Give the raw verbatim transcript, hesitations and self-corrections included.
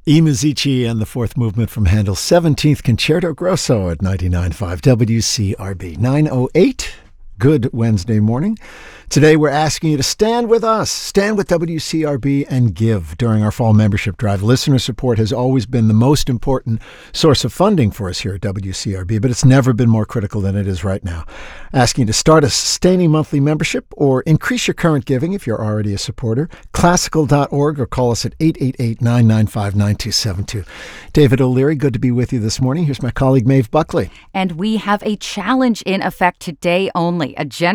E. Musici and the fourth movement from Handel's seventeenth Concerto Grosso at ninety-nine point five W C R B. nine oh eight. Good Wednesday morning. Today we're asking you to stand with us, stand with W C R B and give during our fall membership drive. Listener support has always been the most important source of funding for us here at W C R B, but it's never been more critical than it is right now. Asking you to start a sustaining monthly membership or increase your current giving if you're already a supporter. Classical dot org or call us at eight eight eight, nine nine five, nine two seven two. David O'Leary, good to be with you this morning. Here's my colleague Maeve Buckley. And we have a challenge in effect today only. A